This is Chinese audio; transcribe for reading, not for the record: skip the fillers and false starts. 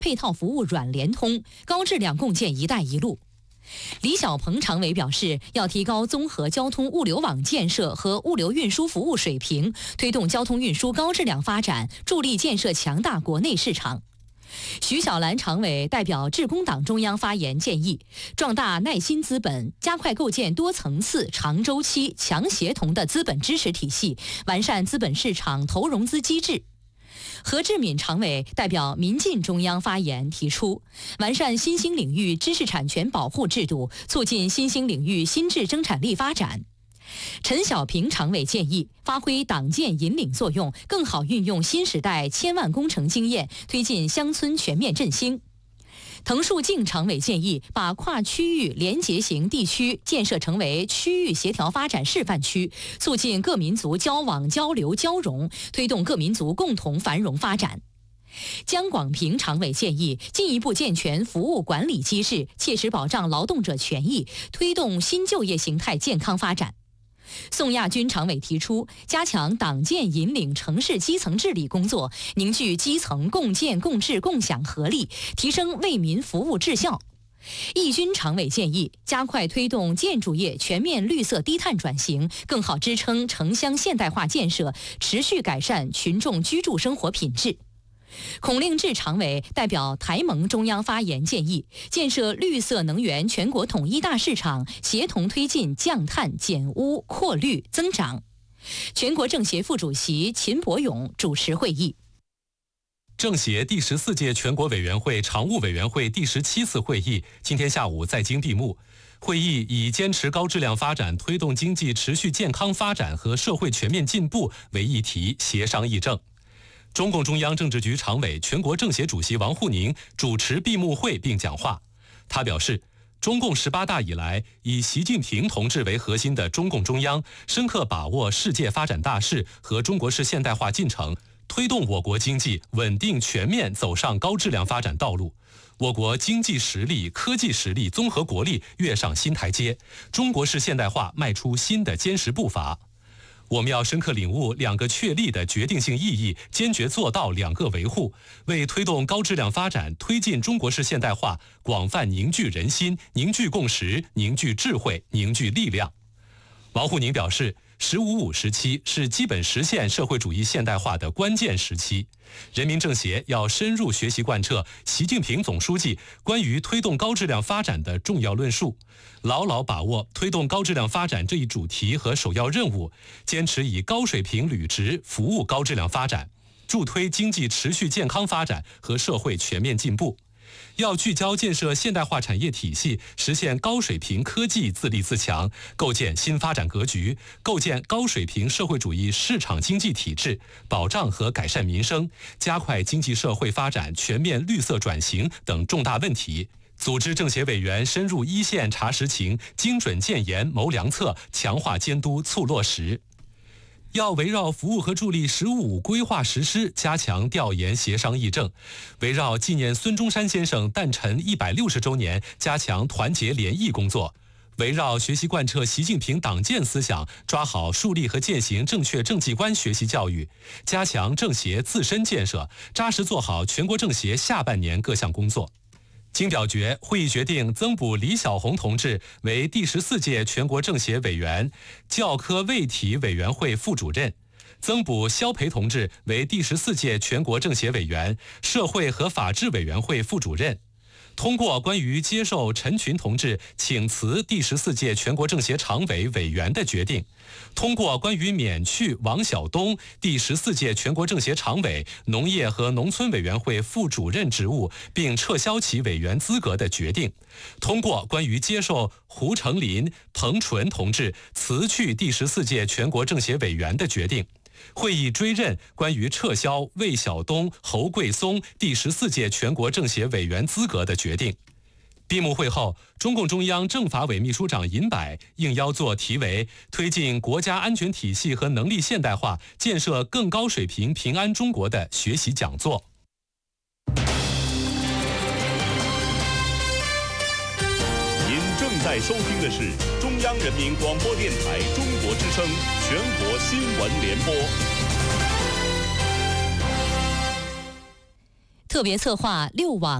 配套服务软联通，高质量共建“一带一路”。李小鹏常委表示，要提高综合交通物流网建设和物流运输服务水平，推动交通运输高质量发展，助力建设强大国内市场。徐小兰常委代表致公党中央发言建议，壮大耐心资本，加快构建多层次、长周期、强协同的资本支持体系，完善资本市场投融资机制。何志敏常委代表民进中央发言提出，完善新兴领域知识产权保护制度，促进新兴领域新质生产力发展。陈小平常委建议，发挥党建引领作用，更好运用新时代千万工程经验，推进乡村全面振兴。滕树静常委建议，把跨区域联结型地区建设成为区域协调发展示范区，促进各民族交往、交流、交融，推动各民族共同繁荣发展。江广平常委建议，进一步健全服务管理机制，切实保障劳动者权益，推动新就业形态健康发展。宋亚军常委提出，加强党建引领城市基层治理工作，凝聚基层共建共治共享合力，提升为民服务质效。易军常委建议，加快推动建筑业全面绿色低碳转型，更好支撑城乡现代化建设，持续改善群众居住生活品质。孔令志常委代表台盟中央发言建议，建设绿色能源全国统一大市场，协同推进降碳减污扩绿增长。全国政协副主席秦伯勇主持会议。 政协第14届全国委员会常务委员会第17次会议今天下午在京闭幕。会议以坚持高质量发展，推动经济持续健康发展和社会全面进步为议题协商议政。中共中央政治局常委、全国政协主席王沪宁主持闭幕会并讲话。他表示，中共18大以来，以习近平同志为核心的中共中央深刻把握世界发展大势和中国式现代化进程，推动我国经济稳定全面走上高质量发展道路。我国经济实力、科技实力、综合国力跃上新台阶，中国式现代化迈出新的坚实步伐。我们要深刻领悟2个确立的决定性意义，坚决做到2个维护，为推动高质量发展、推进中国式现代化广泛凝聚人心、凝聚共识、凝聚智慧、凝聚力量。王沪宁表示，“15+5”时期是基本实现社会主义现代化的关键时期，人民政协要深入学习贯彻习近平总书记关于推动高质量发展的重要论述，牢牢把握推动高质量发展这一主题和首要任务，坚持以高水平履职服务高质量发展，助推经济持续健康发展和社会全面进步。要聚焦建设现代化产业体系，实现高水平科技自立自强，构建新发展格局，构建高水平社会主义市场经济体制，保障和改善民生，加快经济社会发展全面绿色转型等重大问题，组织政协委员深入一线查实情，精准建言谋良策，强化监督促落实。要围绕服务和助力“15+5”规划实施，加强调研协商议政；围绕纪念孙中山先生诞辰160周年，加强团结联谊工作；围绕学习贯彻习近平党建思想，抓好树立和践行正确政绩观学习教育，加强政协自身建设，扎实做好全国政协下半年各项工作。经表决，会议决定增补李小红同志为第14届全国政协委员、教科卫体委员会副主任，增补肖培同志为第14届全国政协委员、社会和法制委员会副主任。通过关于接受陈群同志请辞第14届全国政协常委委员的决定，通过关于免去王晓东第14届全国政协常委、农业和农村委员会副主任职务并撤销其委员资格的决定，通过关于接受胡成林、彭纯同志辞去第14届全国政协委员的决定。会议追认关于撤销魏晓东、侯贵松第14届全国政协委员资格的决定。闭幕会后，中共中央政法委秘书长尹柏应邀作题为“推进国家安全体系和能力现代化，建设更高水平平安中国”的学习讲座。 您正在收听的是中央人民广播电台中国之声全国新闻联播。 特别策划6网。